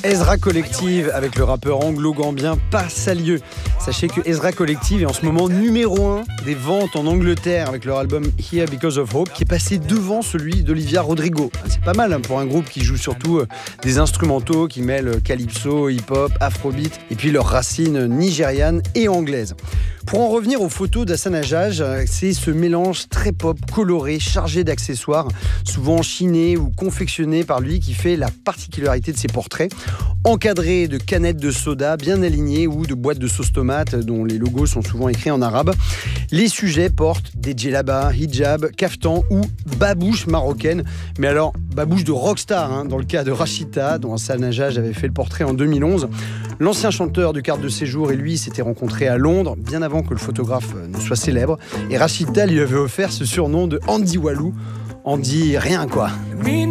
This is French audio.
Ezra Collective avec le rappeur anglo-gambien Pas Salieu. Sachez que Ezra Collective est en ce moment numéro 1 des ventes en Angleterre avec leur album Here Because of Hope qui est passé devant celui d'Olivia Rodrigo. C'est pas mal pour un groupe qui joue surtout des instrumentaux qui mêlent calypso, hip-hop, afrobeat et puis leurs racines nigérianes et anglaises. Pour en revenir aux photos d'Hasan Hajjaj, c'est ce mélange très pop, coloré, chargé d'accessoires, souvent chinés ou confectionnés par lui qui fait la particularité de ses portraits. Encadrés de canettes de soda bien alignées ou de boîtes de sauce tomate dont les logos sont souvent écrits en arabe. Les sujets portent des djellabas, hijab, kaftan ou babouches marocaines. Mais alors, babouche de rockstar, dans le cas de Rachita, dont Hasan Hajjaj avait fait le portrait en 2011. L'ancien chanteur du carte de séjour et lui s'étaient rencontrés à Londres, bien avant que le photographe ne soit célèbre. Et Rachita lui avait offert ce surnom de Andy Walou. Andy rien quoi.